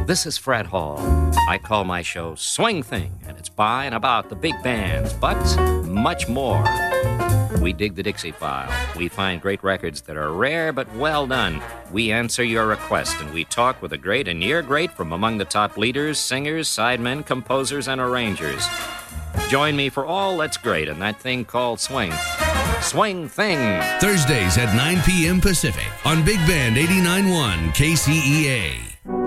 This is Fred Hall. I call my show Swing Thing, and it's by and about the big bands, but much more. We dig the Dixie File. We find great records that are rare but well done. We answer your request, and we talk with the great and near great from among the top leaders, singers, sidemen, composers, and arrangers. Join me for all that's great in that thing called swing. Swing Thing. Thursdays at 9 p.m. Pacific on Big Band 89.1 KCEA.